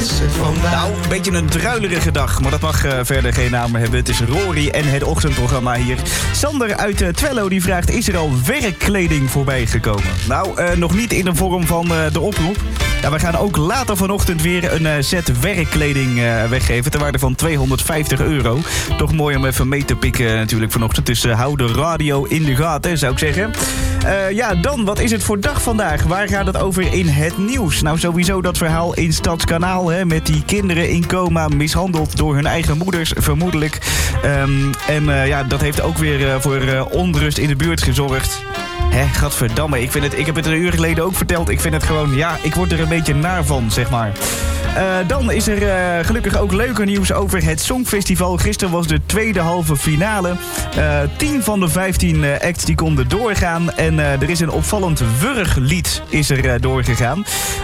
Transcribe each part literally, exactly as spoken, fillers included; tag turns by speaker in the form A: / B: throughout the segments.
A: is het vandaag?
B: Nou, een beetje een druilerige dag, maar dat mag uh, verder geen naam hebben. Het is Rory en het ochtendprogramma hier. Sander uit uh, Twello die vraagt, is er al werkkleding voorbij gekomen? Nou, uh, nog niet in de vorm van uh, de oproep. Ja, we gaan ook later vanochtend weer een uh, set werkkleding uh, weggeven ter waarde van tweehonderdvijftig euro. Toch mooi om even mee te pikken natuurlijk vanochtend. Dus uh, hou de radio in de gaten, zou ik zeggen. Uh, ja, dan, wat is het voor dag vandaag? Waar gaat het over in het nieuws? Nou, sowieso dat verhaal in Stadskanaal, hè, met die kinderen in coma, mishandeld door hun eigen moeders, vermoedelijk. Um, en uh, ja, dat heeft ook weer uh, voor uh, onrust in de buurt gezorgd. Hé, gadverdamme, ik, vind het, ik heb het een uur geleden ook verteld. Ik vind het gewoon, ja, ik word er een beetje naar van, zeg maar. Uh, dan is er uh, gelukkig ook leuker nieuws over het Songfestival. Gisteren was de tweede halve finale. Uh, tien van de vijftien uh, acts die konden doorgaan. En uh, er is een opvallend wurglied is er uh, doorgegaan.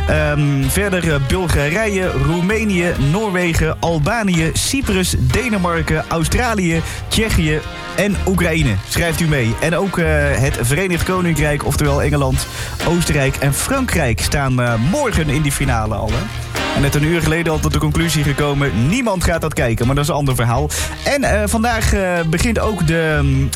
B: Um, verder uh, Bulgarije, Roemenië, Noorwegen, Albanië, Cyprus, Denemarken, Australië, Tsjechië en Oekraïne. Schrijft u mee. En ook uh, het Verenigd Koninkrijk, oftewel Engeland, Oostenrijk en Frankrijk staan uh, morgen in die finale al. Hè? En net een uur geleden al tot de conclusie gekomen, niemand gaat dat kijken, maar dat is een ander verhaal. En uh, vandaag uh, begint ook de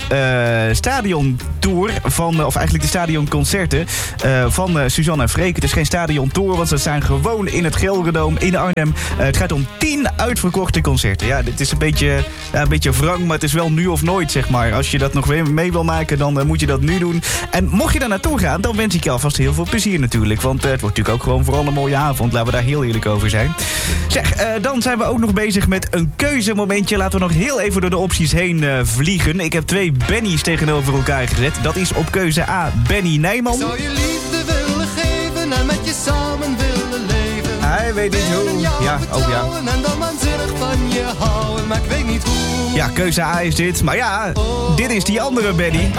B: uh, stadiontour van, of eigenlijk de stadionconcerten uh, van uh, Suzanne en Freek. Het is geen stadiontour, want ze staan gewoon in het Gelredome in Arnhem. Uh, het gaat om tien uitverkochte concerten. Ja, dit is een beetje, ja, een beetje wrang, maar het is wel nu of nooit, zeg maar. Als je dat nog weer mee wil maken, dan uh, moet je dat nu doen. En mocht je daar naartoe gaan, dan wens ik je alvast heel veel plezier natuurlijk. Want uh, het wordt natuurlijk ook gewoon vooral een mooie avond. Laten we daar heel eerlijk over zijn. Zeg, uh, dan zijn we ook nog bezig met een keuzemomentje. Laten we nog heel even door de opties heen uh, vliegen. Ik heb twee Benny's tegenover elkaar gezet. Dat is op keuze A, Benny Nijman.
A: Ik zou je liefde willen geven en met je samen willen leven.
B: Hij weet niet hoe. Ja, oh ja.
A: En dan waanzinnig van je houden, maar ik weet niet hoe.
B: Ja, keuze A is dit. Maar ja, oh, dit is die andere Benny.